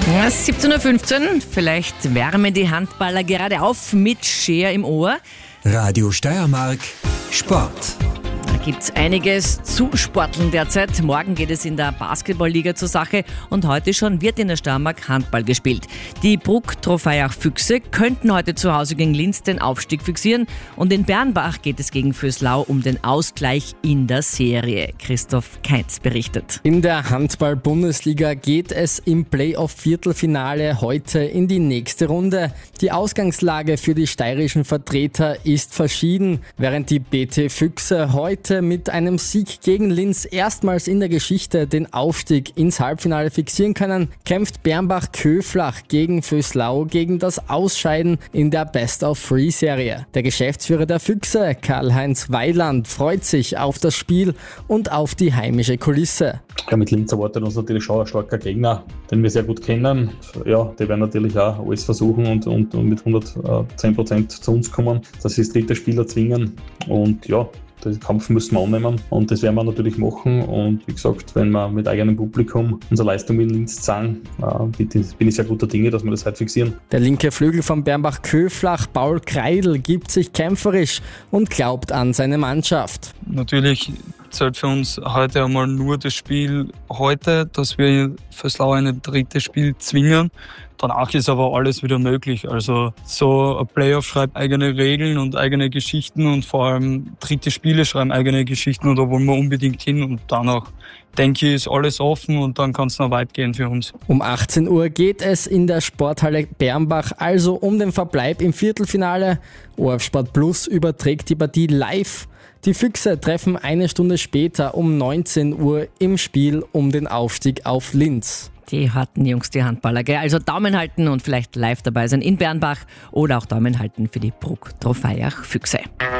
Ja, 17.15 Uhr, vielleicht wärmen die Handballer gerade auf mit Scheer im Ohr. Radio Steiermark Sport. Da gibt's einiges zu sporteln derzeit. Morgen geht es in der Basketballliga zur Sache und heute schon wird in der Steiermark Handball gespielt. Die Bruck Trofeiach Füchse könnten heute zu Hause gegen Linz den Aufstieg fixieren und in Bernbach geht es gegen Vöslau um den Ausgleich in der Serie. Christoph Keitz berichtet. In der Handball-Bundesliga geht es im Playoff-Viertelfinale heute in die nächste Runde. Die Ausgangslage für die steirischen Vertreter ist verschieden. Während die BT Füchse heute mit einem Sieg gegen Linz erstmals in der Geschichte den Aufstieg ins Halbfinale fixieren können, kämpft Bernbach-Köflach gegen Vöslau gegen das Ausscheiden in der Best-of-Three-Serie. Der Geschäftsführer der Füchse, Karl-Heinz Weiland, freut sich auf das Spiel und auf die heimische Kulisse. Ja, mit Linz erwartet uns natürlich schon ein starker Gegner, den wir sehr gut kennen. Ja, die werden natürlich auch alles versuchen und mit 110% zu uns kommen, dass sie das dritte Spiel erzwingen. Und ja, den Kampf müssen wir annehmen und das werden wir natürlich machen. Und wie gesagt, wenn wir mit eigenem Publikum unsere Leistung in Linz zeigen, bin ich sehr guter Dinge, dass wir das heute fixieren. Der linke Flügel von Bernbach-Köflach, Paul Kreidl, gibt sich kämpferisch und glaubt an seine Mannschaft. Natürlich zählt für uns heute einmal nur das Spiel heute, dass wir Vöslau in ein drittes Spiel zwingen. Danach ist aber alles wieder möglich. Also so ein Playoff schreibt eigene Regeln und eigene Geschichten und vor allem dritte Spiele schreiben eigene Geschichten und da wollen wir unbedingt hin und danach denke ich, ist alles offen und dann kann es noch weit gehen für uns. Um 18 Uhr geht es in der Sporthalle Bernbach also um den Verbleib im Viertelfinale. ORF Sport Plus überträgt die Partie live. Die Füchse treffen eine Stunde später um 19 Uhr im Spiel um den Aufstieg auf Linz. Die harten Jungs, die Handballer, gell? Also Daumen halten und vielleicht live dabei sein in Bernbach oder auch Daumen halten für die Bruck Trofeiach Füchse.